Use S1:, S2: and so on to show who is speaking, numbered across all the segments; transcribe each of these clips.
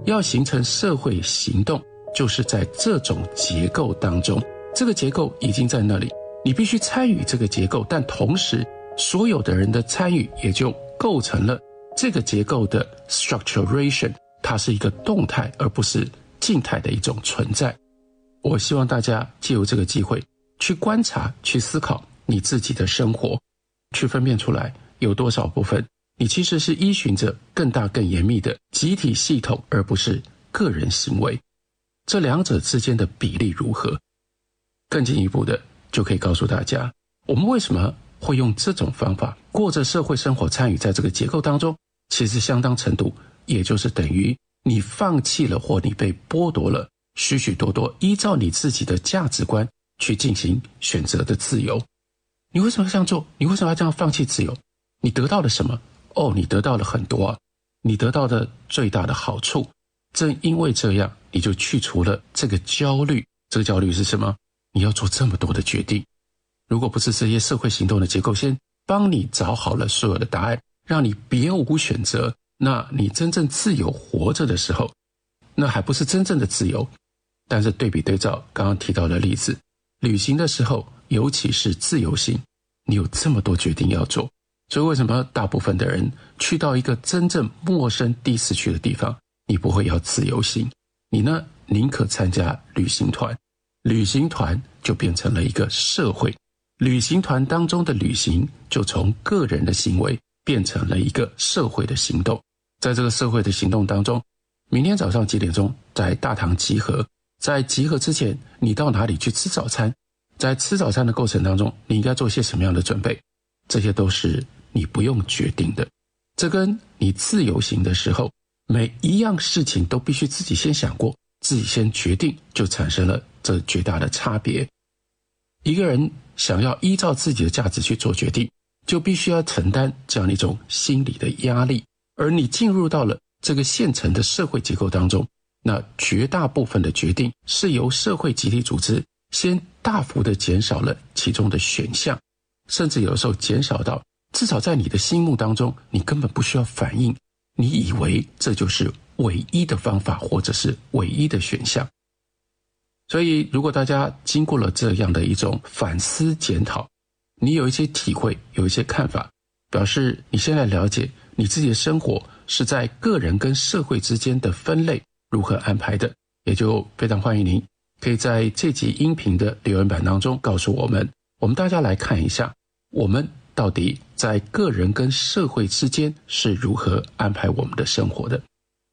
S1: 要形成社会行动，就是在这种结构当中，这个结构已经在那里，你必须参与这个结构，但同时所有的人的参与也就构成了这个结构的 structuration， 它是一个动态而不是静态的一种存在。我希望大家借由这个机会去观察，去思考你自己的生活，去分辨出来有多少部分你其实是依循着更大更严密的集体系统，而不是个人行为。这两者之间的比例如何？更进一步的就可以告诉大家，我们为什么会用这种方法过着社会生活，参与在这个结构当中，其实相当程度也就是等于你放弃了或你被剥夺了许许多多依照你自己的价值观去进行选择的自由。你为什么要这样做？你为什么要这样放弃自由？你得到了什么？你得到了很多啊，你得到的最大的好处，正因为这样，你就去除了这个焦虑。这个焦虑是什么？你要做这么多的决定，如果不是这些社会行动的结构先帮你找好了所有的答案，让你别无选择，那你真正自由活着的时候，那还不是真正的自由。但是对比对照刚刚提到的例子，旅行的时候，尤其是自由行，你有这么多决定要做。所以为什么大部分的人去到一个真正陌生第一次去的地方，你不会要自由行，你呢宁可参加旅行团。旅行团就变成了一个社会，旅行团当中的旅行就从个人的行为变成了一个社会的行动。在这个社会的行动当中，明天早上几点钟在大堂集合，在集合之前你到哪里去吃早餐，在吃早餐的过程当中你应该做些什么样的准备，这些都是你不用决定的。这跟你自由行的时候，每一样事情都必须自己先想过，自己先决定，就产生了这绝大的差别。一个人想要依照自己的价值去做决定，就必须要承担这样一种心理的压力。而你进入到了这个现成的社会结构当中，那绝大部分的决定是由社会集体组织先大幅的减少了其中的选项，甚至有的时候减少到至少在你的心目当中，你根本不需要反应，你以为这就是唯一的方法，或者是唯一的选项。所以如果大家经过了这样的一种反思检讨，你有一些体会，有一些看法，表示你现在了解你自己的生活是在个人跟社会之间的分类如何安排的，也就非常欢迎您可以在这集音频的留言板当中告诉我们大家来看一下，我们到底在个人跟社会之间是如何安排我们的生活的。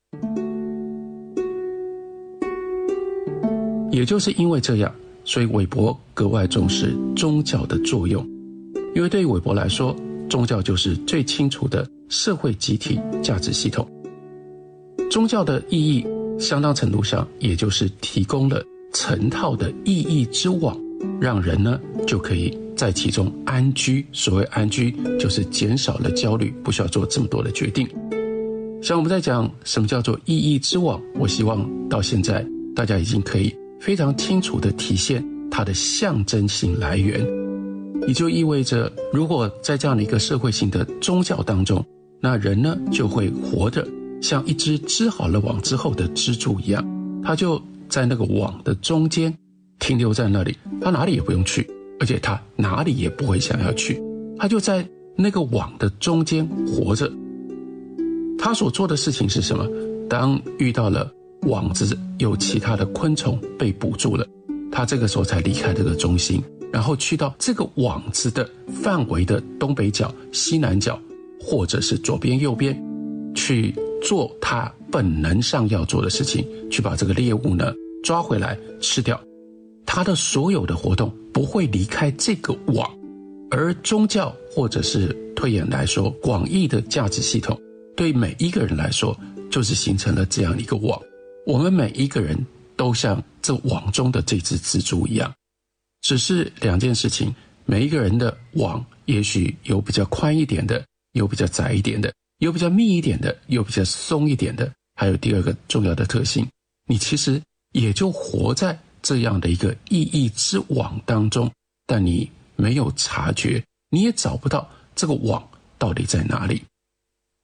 S1: 也就是因为这样，所以韦伯格外重视宗教的作用。因为对于韦伯来说，宗教就是最清楚的社会集体价值系统。宗教的意义相当程度上也就是提供了成套的意义之网，让人呢就可以在其中安居。所谓安居，就是减少了焦虑，不需要做这么多的决定。像我们在讲什么叫做意义之网，我希望到现在大家已经可以非常清楚地体现它的象征性来源。也就意味着，如果在这样的一个社会性的宗教当中，那人呢就会活得像一只织好了网之后的蜘蛛一样，他就在那个网的中间停留在那里，他哪里也不用去，而且他哪里也不会想要去，他就在那个网的中间活着。他所做的事情是什么？当遇到了网子有其他的昆虫被捕住了，他这个时候才离开这个中心，然后去到这个网子的范围的东北角、西南角，或者是左边右边，去做他本能上要做的事情，去把这个猎物呢抓回来吃掉。他的所有的活动不会离开这个网。而宗教或者是推演来说，广义的价值系统对每一个人来说就是形成了这样一个网。我们每一个人都像这网中的这只蜘蛛一样，只是两件事情，每一个人的网也许有比较宽一点的，有比较窄一点的，有比较密一点的，有比较松一点的。还有第二个重要的特性，你其实也就活在这样的一个意义之网当中，但你没有察觉，你也找不到这个网到底在哪里。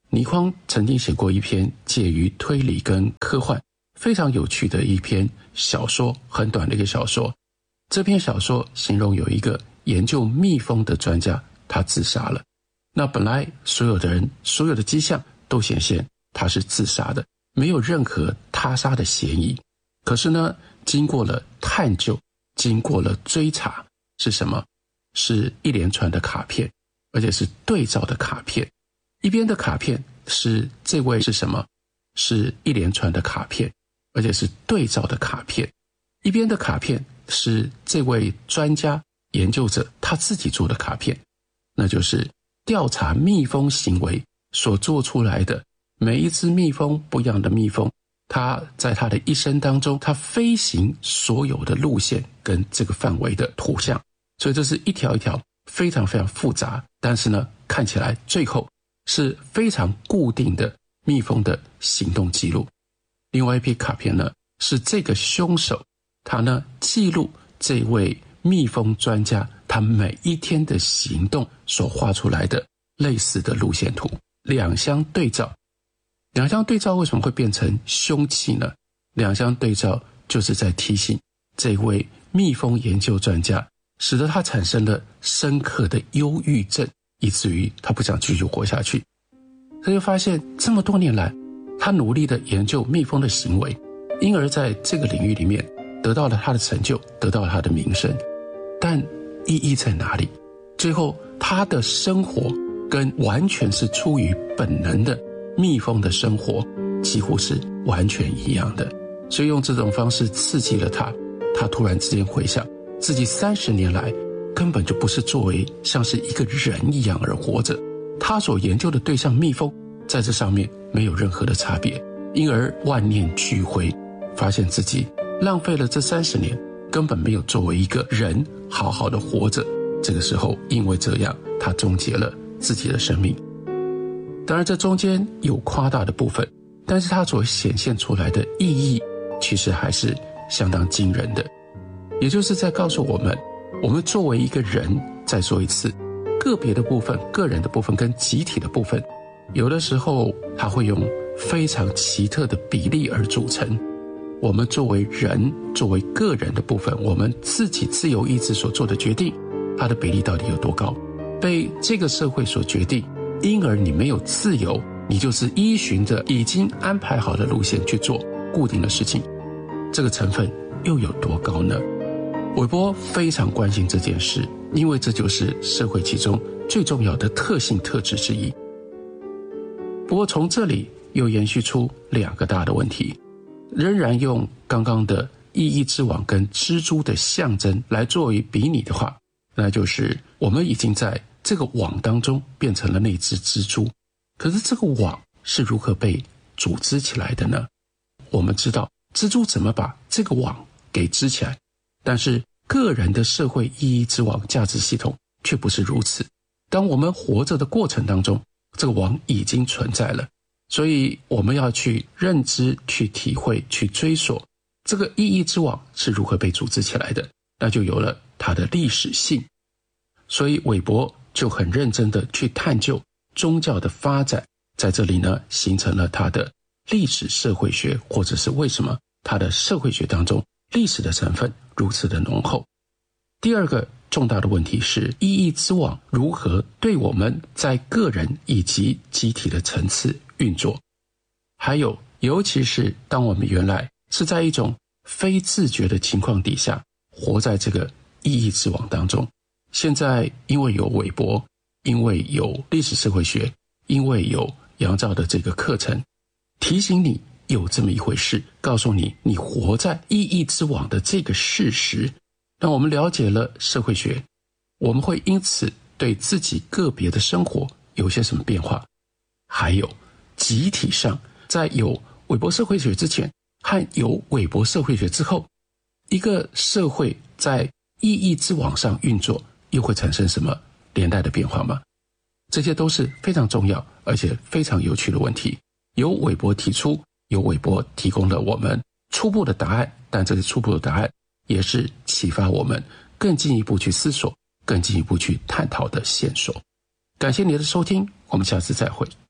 S1: 倪匡曾经写过一篇介于推理跟科幻非常有趣的一篇小说，很短的一个小说。这篇小说形容有一个研究蜜蜂的专家，他自杀了。那本来所有的人，所有的迹象都显现他是自杀的，没有任何他杀的嫌疑。可是呢，经过了探究，经过了追查，是什么？是一连串的卡片，而且是对照的卡片。一边的卡片是这位是什么？是一连串的卡片，而且是对照的卡片。一边的卡片是这位专家研究者他自己做的卡片，那就是调查蜜蜂行为所做出来的每一只蜜蜂，不一样的蜜蜂，它在它的一生当中，它飞行所有的路线跟这个范围的图像。所以这是一条一条非常非常复杂，但是呢，看起来最后是非常固定的蜜蜂的行动记录。另外一批卡片呢，是这个凶手他呢记录这位蜜蜂专家他每一天的行动所画出来的类似的路线图，两相对照。两相对照为什么会变成凶器呢？两相对照就是在提醒这位蜜蜂研究专家，使得他产生了深刻的忧郁症，以至于他不想继续活下去。他就发现这么多年来，他努力的研究蜜蜂的行为，因而在这个领域里面得到了他的成就，得到了他的名声，但意义在哪里？最后他的生活跟完全是出于本能的蜜蜂的生活几乎是完全一样的。所以用这种方式刺激了他，他突然之间回想自己30年来根本就不是作为像是一个人一样而活着，他所研究的对象蜜蜂在这上面没有任何的差别，因而万念俱灰，发现自己浪费了这30年，根本没有作为一个人好好的活着。这个时候因为这样，他终结了自己的生命。当然这中间有夸大的部分，但是它所显现出来的意义其实还是相当惊人的。也就是在告诉我们作为一个人，再说一次，个别的部分、个人的部分跟集体的部分，有的时候它会用非常奇特的比例而组成。我们作为人，作为个人的部分，我们自己自由意志所做的决定，它的比例到底有多高？被这个社会所决定，因而你没有自由，你就是依循着已经安排好的路线去做固定的事情，这个成分又有多高呢？韦伯非常关心这件事，因为这就是社会其中最重要的特性特质之一。不过从这里又延续出2个大的问题，仍然用刚刚的意义之网跟蜘蛛的象征来作为比拟的话，那就是我们已经在这个网当中变成了那只蜘蛛。可是这个网是如何被组织起来的呢？我们知道蜘蛛怎么把这个网给织起来，但是个人的社会意义之网价值系统却不是如此。当我们活着的过程当中，这个网已经存在了，所以我们要去认知、去体会、去追索这个意义之网是如何被组织起来的，那就有了它的历史性。所以韦伯就很认真的去探究宗教的发展，在这里呢形成了他的历史社会学，或者是为什么他的社会学当中历史的成分如此的浓厚。第2个重大的问题是意义之网如何对我们在个人以及集体的层次运作，还有尤其是当我们原来是在一种非自觉的情况底下活在这个意义之网当中，现在因为有韦伯，因为有历史社会学，因为有杨照的这个课程，提醒你有这么一回事，告诉你你活在意义之网的这个事实。当我们了解了社会学，我们会因此对自己个别的生活有些什么变化，还有集体上，在有韦伯社会学之前和有韦伯社会学之后，一个社会在意义之网上运作又会产生什么连带的变化吗？这些都是非常重要而且非常有趣的问题，由韦伯提出，由韦伯提供了我们初步的答案，但这个初步的答案也是启发我们更进一步去思索、更进一步去探讨的线索。感谢你的收听，我们下次再会。